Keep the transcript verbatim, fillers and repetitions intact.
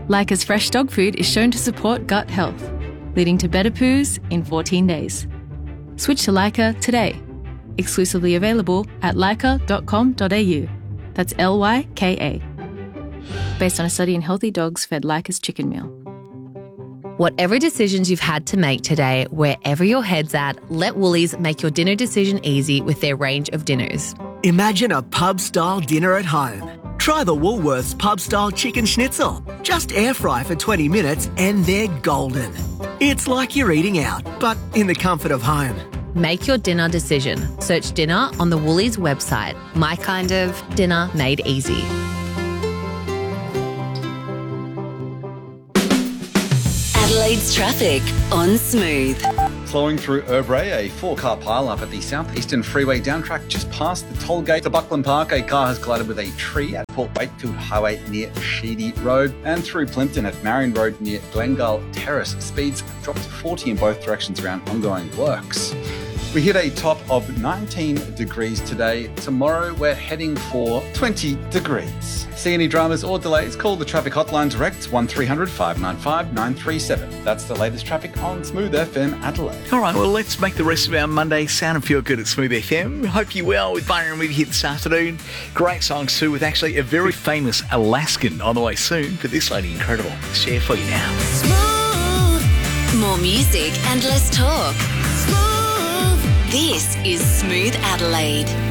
Leica's fresh dog food is shown to support gut health, leading to better poos in fourteen days. Switch to Leica today. Exclusively available at leica dot com dot a u. That's L Y K A. Based on a study in healthy dogs fed Leica's chicken meal. Whatever decisions you've had to make today, wherever your head's at, let Woolies make your dinner decision easy with their range of dinners. Imagine a pub-style dinner at home. Try the Woolworths pub-style chicken schnitzel. Just air fry for twenty minutes and they're golden. It's like you're eating out, but in the comfort of home. Make your dinner decision. Search dinner on the Woolies website. My kind of dinner made easy. Adelaide's traffic on Smooth. Flowing through Erbrae, a four-car pile-up at the southeastern freeway down track just past the toll gate to Buckland Park. A car has collided with a tree at Port Wakefield Highway near Sheedy Road, and through Plimpton at Marion Road near Glengall Terrace. Speeds dropped to forty in both directions around ongoing works. We hit a top of nineteen degrees today. Tomorrow we're heading for twenty degrees. See any dramas or delays? Call the traffic hotline direct one three hundred five nine five nine three seven. That's the latest traffic on Smooth F M Adelaide. All right, well, let's make the rest of our Monday sound and feel good at Smooth F M. Hope you're well with Barney and Weedy here this afternoon. Great songs too, with actually a very famous Alaskan on the way soon. But this lady, incredible. Share for you now. Smooth. More music and less talk. Smooth. This is Smooth Adelaide.